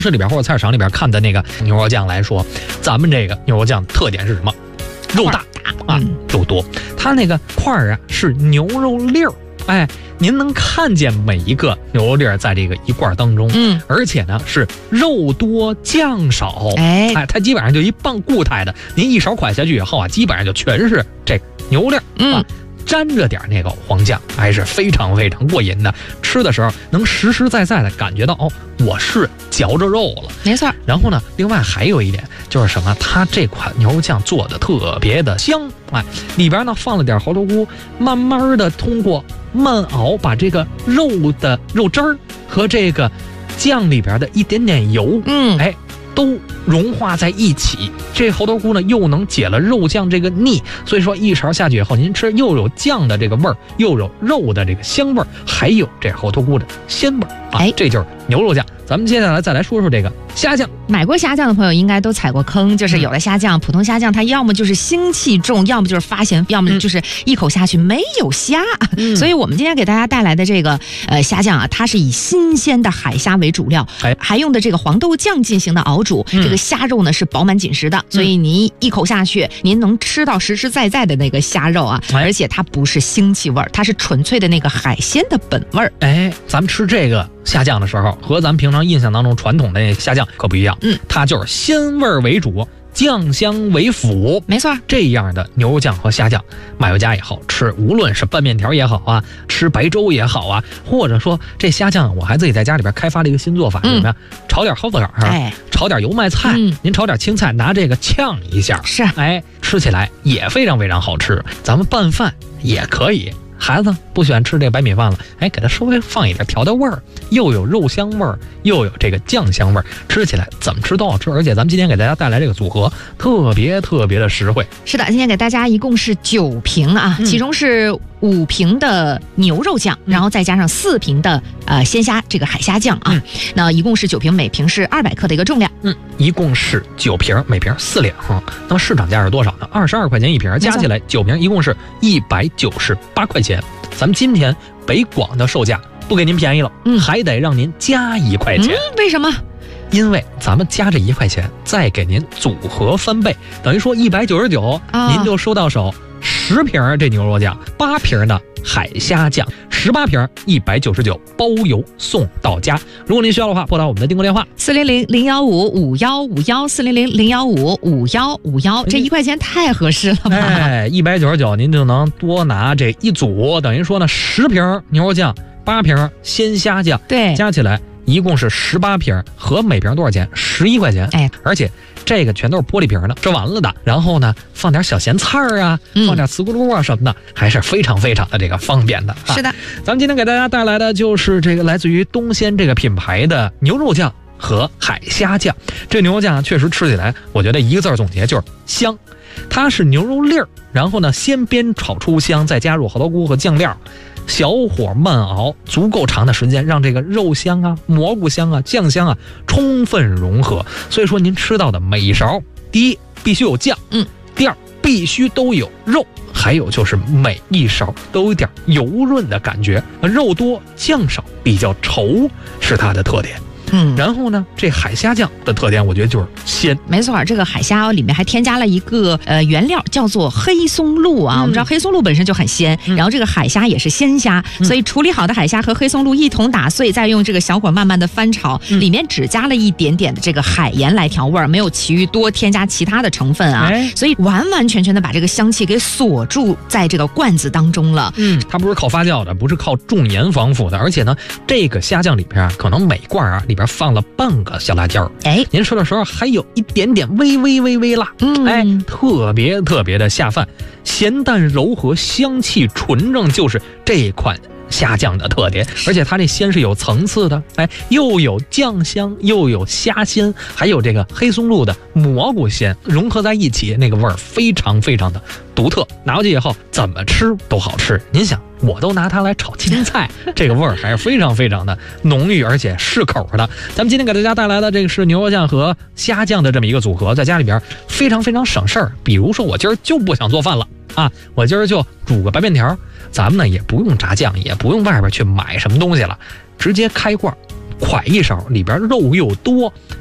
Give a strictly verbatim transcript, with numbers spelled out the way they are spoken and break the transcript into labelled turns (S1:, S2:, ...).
S1: 市里边或者菜市场里边看的那个牛肉酱来说，咱们这个牛肉酱特点是什么？肉大啊，肉多。它那个块儿啊是牛肉粒儿，哎，您能看见每一个牛肉粒儿在这个一罐当中，
S2: 嗯，
S1: 而且呢是肉多酱少，
S2: 哎
S1: 哎，它基本上就一棒固态的，您一勺蒯下去以后啊，基本上就全是这牛肉粒儿，
S2: 嗯。
S1: 啊沾着点那个黄酱，还是非常非常过瘾的。吃的时候能实实在在的感觉到，哦，我是嚼着肉了，
S2: 没错。
S1: 然后呢，另外还有一点就是什么？它这款牛肉酱做的特别的香，哎，里边呢放了点猴头菇，慢慢的通过慢熬，把这个肉的肉汁儿和这个酱里边的一点点油，
S2: 嗯，
S1: 哎。都融化在一起，这猴头菇呢又能解了肉酱这个腻，所以说一勺下去以后，您吃又有酱的这个味儿，又有肉的这个香味儿，还有这猴头菇的鲜味儿啊，
S2: 哎，
S1: 这就是牛肉酱。咱们接下来再来说说这个虾酱。
S2: 买过虾酱的朋友应该都踩过坑，就是有的虾酱，普通虾酱它要么就是腥气重，要么就是发咸，要么就是一口下去没有虾。嗯、所以我们今天给大家带来的这个呃虾酱啊，它是以新鲜的海虾为主料，哎、还用的这个黄豆酱进行的熬煮，嗯、这个虾肉呢是饱满紧实的，所以您一口下去，您能吃到实实在在的那个虾肉啊，哎、而且它不是腥气味儿，它是纯粹的那个海鲜的本味儿。
S1: 哎，咱们吃这个虾酱的时候，和咱们平常印象当中传统的那虾酱可不一样。嗯，它就是鲜味为主，酱香为辅。
S2: 没错，
S1: 这样的牛肉酱和虾酱买回家以后吃，无论是拌面条也好啊，吃白粥也好啊，或者说这虾酱，我还自己在家里边开发了一个新做法，是、嗯、什么呀？炒点蒿子杆儿，哎，炒点油麦菜，嗯、您炒点青菜，拿这个呛一下，
S2: 是，
S1: 哎，吃起来也非常非常好吃。咱们拌饭也可以。孩子不喜欢吃这个白米饭了，哎，给他稍微放一点调调味儿，又有肉香味儿，又有这个酱香味儿，吃起来怎么吃都好吃。而且咱们今天给大家带来这个组合特别特别的实惠。
S2: 是的，今天给大家一共是九瓶啊，嗯、其中是五瓶的牛肉酱，嗯、然后再加上四瓶的呃鲜虾这个海虾酱啊，嗯、那一共是九瓶，每瓶是二百克的一个重量。
S1: 嗯，一共是九瓶，每瓶四两。那么市场价是多少呢？二十二块钱一瓶，加起来九瓶一共是一百九十八块钱。咱们今天北广的售价不给您便宜了，嗯，还得让您加一块钱。
S2: 嗯，为什么？
S1: 因为咱们加这一块钱，再给您组合翻倍，等于说一百九十九，您就收到手十瓶这牛肉酱，八瓶的海虾酱，十八瓶一百九十九，包邮送到家。如果您需要的话，拨打我们的订购电话
S2: 四零零零幺五五幺五幺四零零零幺五五幺五幺，这一块钱太合适了吧？
S1: 哎，一百九十九您就能多拿这一组，等于说呢，十瓶牛肉酱，八瓶鲜虾酱，
S2: 对，
S1: 加起来一共是十八瓶，合每瓶多少钱？十一块钱。哎，而且这个全都是玻璃瓶的，这完了的。然后呢，放点小咸菜啊，嗯、放点茨咕噜啊什么的，还是非常非常的这个方便的。
S2: 是的，啊、
S1: 咱们今天给大家带来的就是这个来自于东鲜这个品牌的牛肉酱和海虾酱。这牛肉酱确实吃起来，我觉得一个字总结就是香。它是牛肉粒儿，然后呢先煸炒出香，再加入猴头菇和酱料。小火慢熬足够长的时间，让这个肉香啊、蘑菇香啊、酱香啊充分融合。所以说您吃到的每一勺，第一必须有酱，嗯，第二必须都有肉，还有就是每一勺都有点油润的感觉，肉多酱少，比较稠是它的特点。嗯，然后呢，这海虾酱的特点，我觉得就是鲜。
S2: 没错，这个海虾里面还添加了一个呃原料，叫做黑松露啊。嗯、我们知道黑松露本身就很鲜，嗯、然后这个海虾也是鲜虾，嗯、所以处理好的海虾和黑松露一同打碎，再用这个小火慢慢的翻炒，嗯、里面只加了一点点的这个海盐来调味儿，没有其余多添加其他的成分啊，哎、所以完完全全的把这个香气给锁住在这个罐子当中了。
S1: 嗯，它不是靠发酵的，不是靠重盐防腐的，而且呢，这个虾酱里边啊，可能每罐啊里边放了半个小辣椒，哎，您吃的时候还有一点点微微微微辣，嗯，哎，特别特别的下饭，咸淡柔和，香气纯正，就是这款虾酱的特点。而且它这鲜是有层次的，哎，又有酱香，又有虾鲜，还有这个黑松露的蘑菇鲜融合在一起，那个味儿非常非常的独特。拿回去以后怎么吃都好吃。您想，我都拿它来炒青菜，这个味儿还是非常非常的浓郁，而且适口的。咱们今天给大家带来的这个是牛肉酱和虾酱的这么一个组合，在家里边非常非常省事儿。比如说我今儿就不想做饭了啊，我今儿就煮个白面条，咱们呢也不用炸酱，也不用外边去买什么东西了，直接开罐㧟一勺，里边肉又多，